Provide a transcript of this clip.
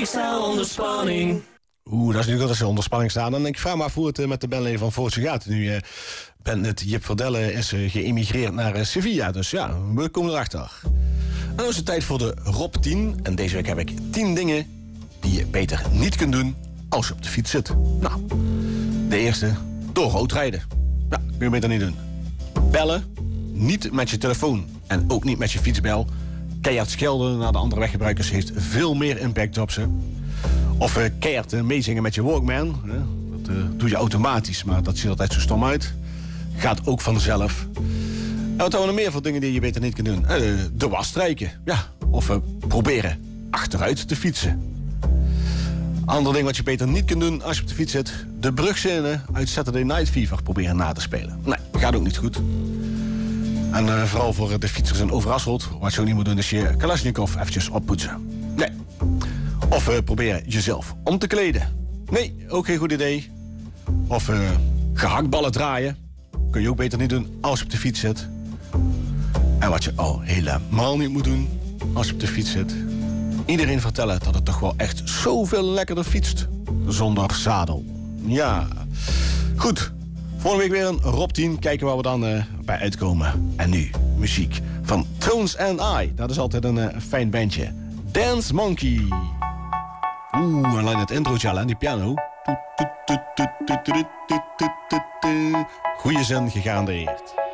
ik sta onder spanning. Dat is nu goed als ze onder spanning staan. En ik vraag me af hoe het met de bandleden van Voortje gaat. Nu bandlid Jip Verdelle is geëmigreerd naar Sevilla. Dus ja, we komen erachter. En dan is het tijd voor de Rob 10. En deze week heb ik 10 dingen die je beter niet kunt doen als je op de fiets zit. Nou, de eerste, door rood rijden. Ja, kun je beter niet doen. Bellen, niet met je telefoon en ook niet met je fietsbel. Keihard schelden naar de andere weggebruikers heeft veel meer impact op ze. Of keihard meezingen met je Walkman. Dat doe je automatisch, maar dat ziet altijd zo stom uit. Gaat ook vanzelf. En wat hebben we nog meer voor dingen die je beter niet kunt doen? De was strijken. Ja. Of proberen achteruit te fietsen. Ander ding wat je beter niet kunt doen als je op de fiets zit. De brugscène uit Saturday Night Fever proberen na te spelen. Nee, gaat ook niet goed. En vooral voor de fietsers in Overasselt. Wat je ook niet moet doen is je Kalashnikov eventjes oppoetsen. Nee. Of probeer jezelf om te kleden. Nee, ook geen goed idee. Of gehaktballen draaien. Kun je ook beter niet doen als je op de fiets zit. En wat je al helemaal niet moet doen als je op de fiets zit. Iedereen vertellen dat het toch wel echt zoveel lekkerder fietst zonder zadel. Ja, goed. Volgende week weer een Rob 10. Kijken waar we dan bij uitkomen. En nu muziek van Tones and I. Dat is altijd een fijn bandje. Dance Monkey. Alleen het introotje al aan die piano. Goeie zin gegarandeerd.